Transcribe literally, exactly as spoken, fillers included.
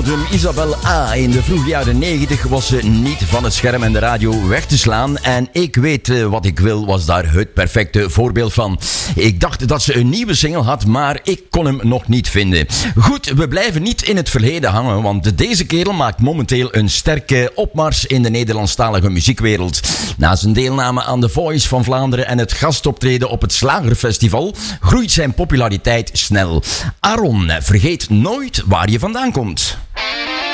bodem. Isabel A. In de vroege jaren negentig was ze niet van het scherm en de radio weg te slaan. En Ik weet uh, wat ik wil was daar het perfecte voorbeeld van. Ik dacht dat ze een nieuwe single had, maar ik kon hem nog niet vinden. Goed, we blijven niet in het verleden hangen, want deze kerel maakt momenteel een sterke opmars in de Nederlandstalige muziekwereld. Na zijn deelname aan The Voice van Vlaanderen en het gastoptreden op het Slagerfestival groeit zijn populariteit snel. Aaron, vergeet nooit waar je vandaan komt.